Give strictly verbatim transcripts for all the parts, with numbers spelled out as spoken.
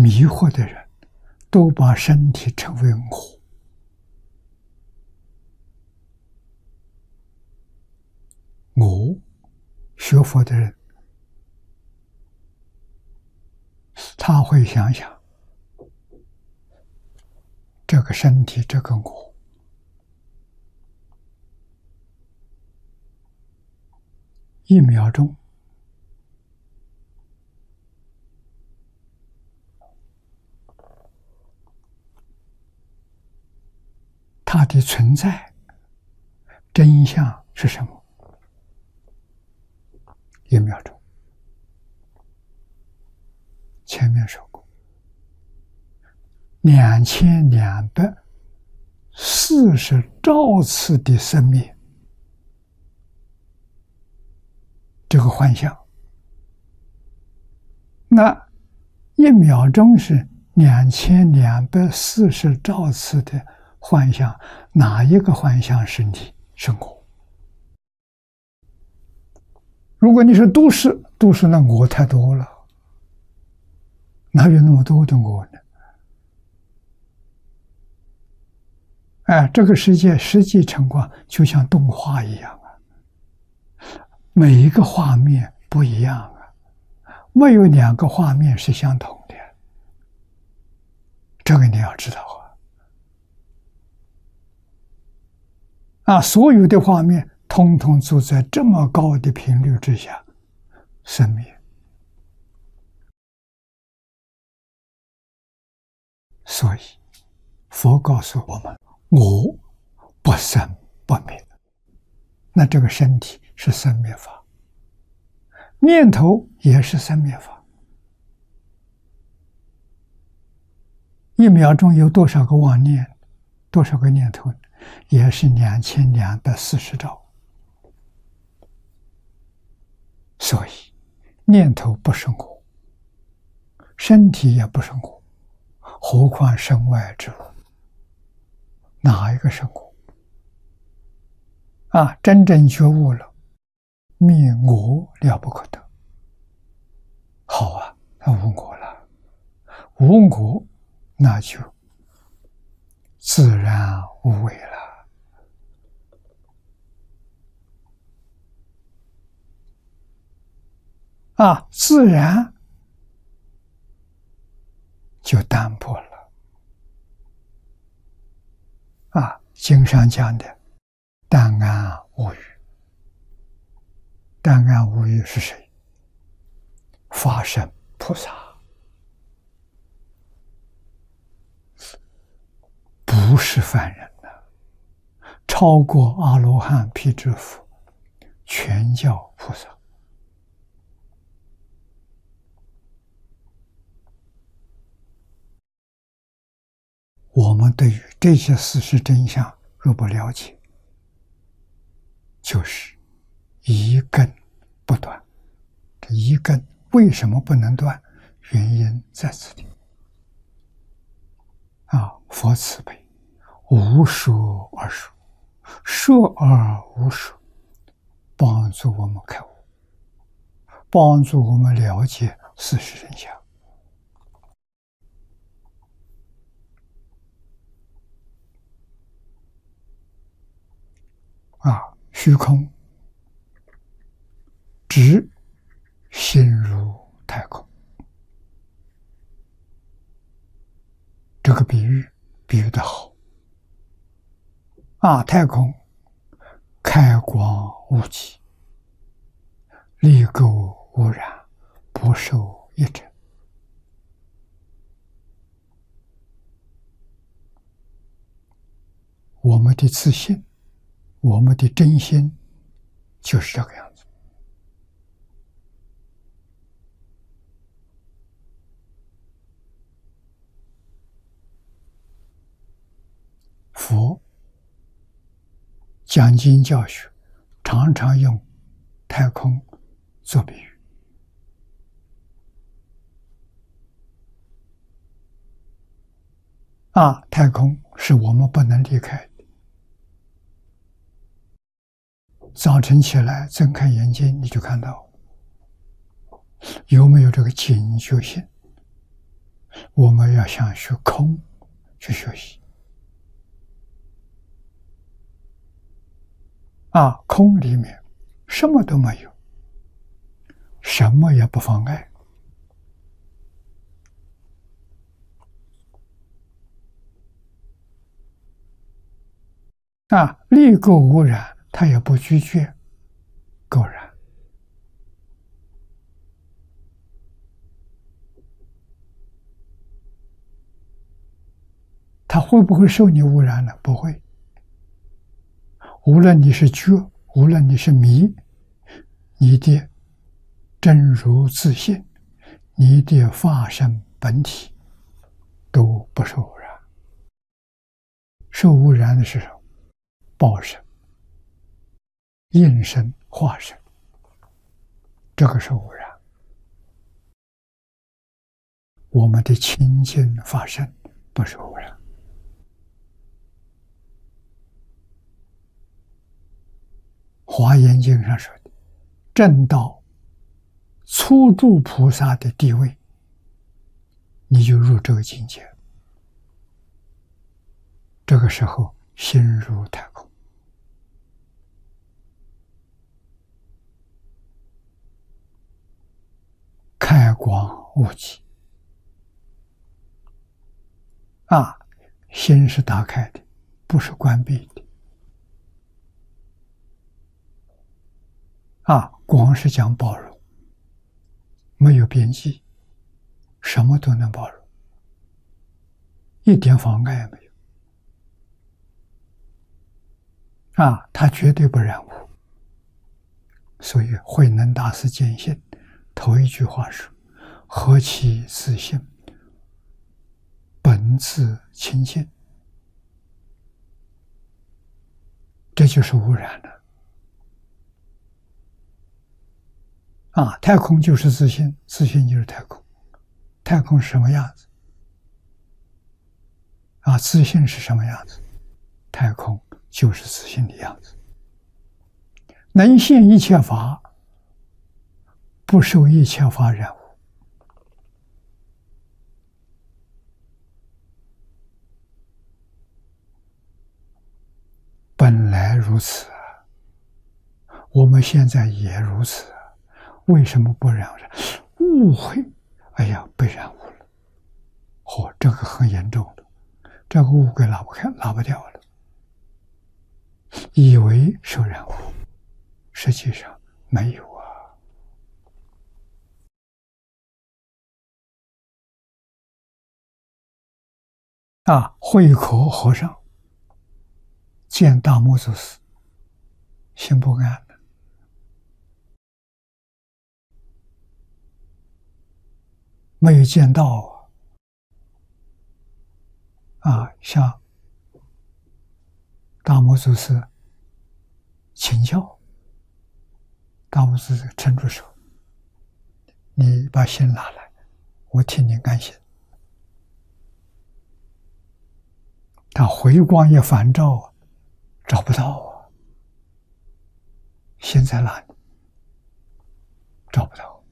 迷惑的人，都把身体称为我。我学佛的人，他会想想这个身体，这个我，一秒钟它的存在真相是什么？一秒钟，前面说过，两千两百四十兆次的生灭，这个幻象，那一秒钟是两千两百四十兆次的幻象，哪一个幻象是你是我？如果你是都市，都市那我太多了，哪有那么多的我呢？哎，这个世界实际情况就像动画一样啊，每一个画面不一样啊，没有两个画面是相同的，这个你要知道啊。啊，所有的画面通通住在这么高的频率之下生灭，所以佛告诉我们，我不生不灭，那这个身体是生灭法，念头也是生灭法。一秒钟有多少个妄念，多少个念头，也是两千两百四十兆。所以念头不是我，身体也不是我，何况身外之物，哪一个是我？啊，真正觉悟了，灭我了不可得。好啊，那无我了，无我，那就自然无为了。啊，自然就淡薄了。啊，经上讲的淡安无余，淡安无余是谁？法身菩萨，不是凡人了，超过阿罗汉、辟支佛，全叫菩萨。我们对于这些事实真相若不了解，就是一根不断。这一根为什么不能断？原因在此地。啊，佛慈悲，无说而说，说而无说，帮助我们开悟，帮助我们了解事实真相。啊，虚空直心如太空，这个比喻比喻的好。啊，太空开光无极，力垢无染，不受一尘。我们的自信，我们的真心就是这个样子。佛讲经教学常常用太空做比喻。啊，太空是我们不能离开的。早晨起来睁开眼睛，你就看到有没有这个警觉性？ 我们要向学空去学习。啊，空里面什么都没有，什么也不妨碍。啊，立垢无染，它也不拒绝垢染。它会不会受你污染呢？不会。无论你是觉，无论你是迷，你的真如自信，你的法身本体都不受污染。受污染的是什么？报身、应身、化身，这个受污染。我们的清净法身不受污染。华严经上说的，证到初住菩萨的地位，你就入这个境界。这个时候心如太空，开广无际。啊，心是打开的，不是关闭的。啊，光是讲包容，没有边际，什么都能包容，一点妨碍也没有。啊，他绝对不染污。所以慧能大师见性头一句话说：“何其自性，本自清净。”这就是污染了。啊，太空就是自性，自性就是太空。太空是什么样子？啊，自性是什么样子？太空就是自性的样子。能现一切法，不受一切法染污。本来如此，我们现在也如此。为什么不染污？误会，哎呀，被染污了。哦，这个很严重的，这个污给拉不开，拉不掉了。以为受染污，实际上没有啊。啊，慧可和尚见大摩祖师，心不安。没有见到啊，向大摩祖师请教。大摩祖师撑住手：“你把心拿来，我替你安心。”他回光一返照，找不到啊，心在哪里？找不到。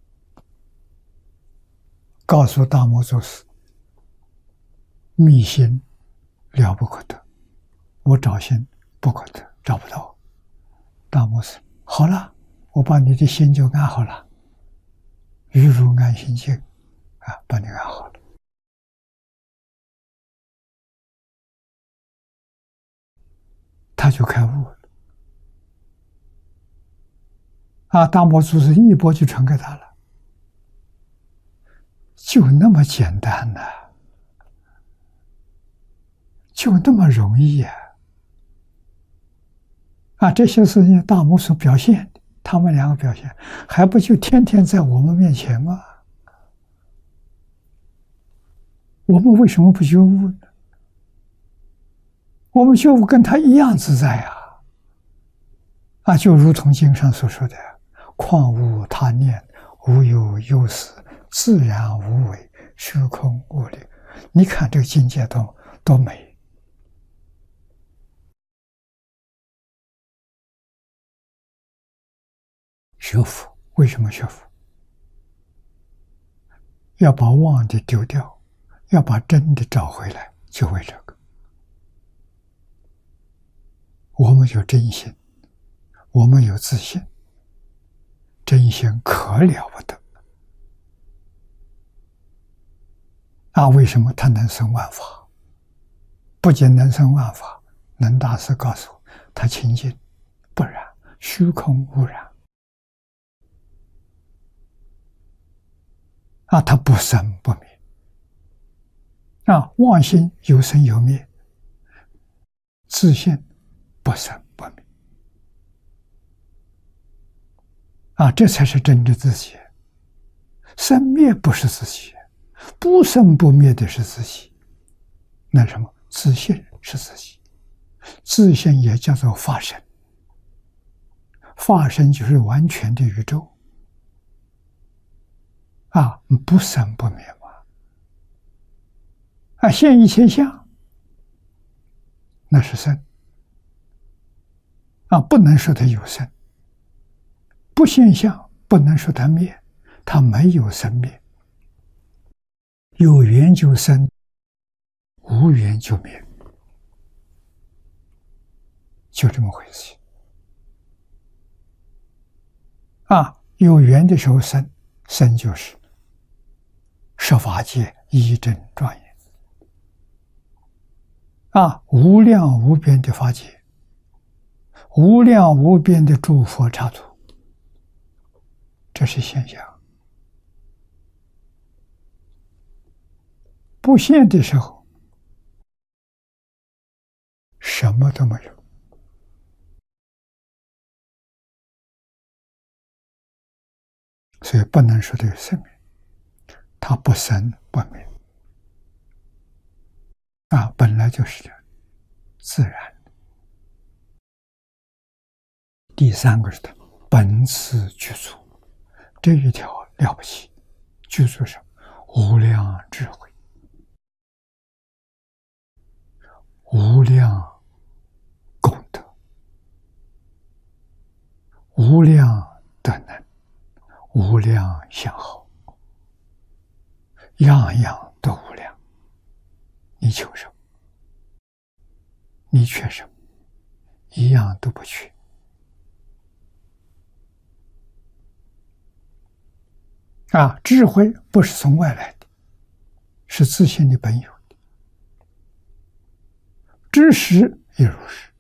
告诉大摩祖师：“密心了不可得，我找心不可得，找不到。”大摩师：“好了，我把你的心就安好了，欲如安心境啊，把你安好了。”他就开悟了。啊，大摩祖师一波就传给他了。就那么简单呢、啊，就那么容易呀、啊！啊，这些事情大摩所表现的，他们两个表现，还不就天天在我们面前吗？我们为什么不觉悟呢？我们觉悟跟他一样自在啊！啊，就如同经上所说的：“况无他念，无有忧思，自然无为，虚空无力。”你看这个境界多多美！学佛为什么学佛？要把妄的丢掉。 要把真的找回来，就为这个。我们有真心，我们有自信，真心可了不得啊！为什么它能生万法？不仅能生万法，能大师告诉我，它清净不染，虚空无染啊！它不生不灭啊！妄心有生有灭，自信不生不灭啊！这才是真的自己。生灭不是自己，不生不灭的是自己。那什么？自信是自己。自信也叫做法身。法身就是完全的宇宙啊，不生不灭嘛。啊，现一切相，那是生啊，不能说它有生。不现象，不能说它灭，它没有生灭。有缘就生，无缘就灭，就这么回事啊！有缘的时候生，生就是十法界一真庄严啊，无量无边的法界，无量无边的诸佛刹土，这是现象。不现的时候，什么都没有。所以不能说它有生命，它不生不灭啊，本来就是这样自然。第三个是它本自具足，这一条了不起，具足什么？无量智慧，无量功德，无量德能，无量相好，样样都无量。你求什么？你缺什么？一样都不缺啊！智慧不是从外来的，是自信的本有的。知识也如是，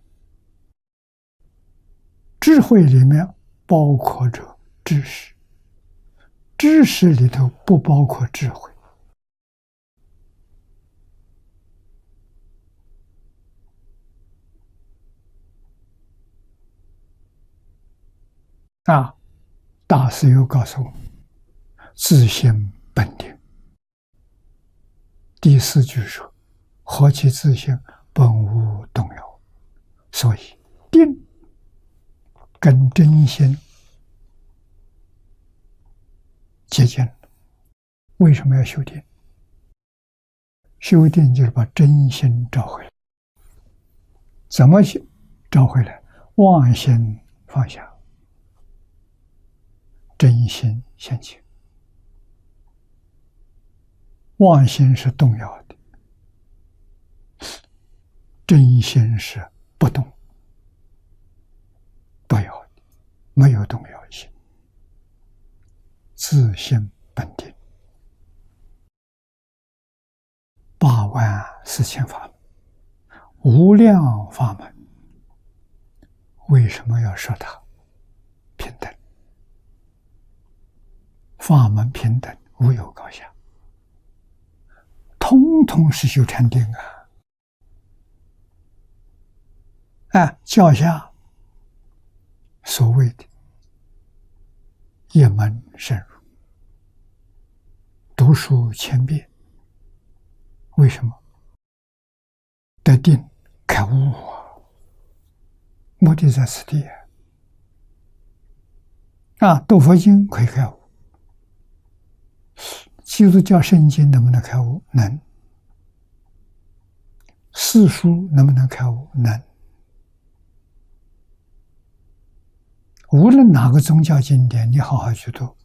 智慧里面包括着知识，知识里头不包括智慧啊！大师又告诉我们，自性本定。第四句说，何其自性，本无动摇。所以定跟真心接近了。为什么要修定？修定就是把真心找回来。怎么找回来？妄心放下，真心现前。妄心是动摇的，真心是不动不摇的，没有动摇性。自性本定，八万四千法门，无量法门，为什么要说它平等？法门平等，无有高下，通通是修禅定啊！啊，教下所谓的一门深入，读书千遍，为什么？得定开悟啊！目的在此地啊！读佛经可以开悟，基督教圣经能不能开悟？能。四书能不能开悟？能。无论哪个宗教经典，你好好去读，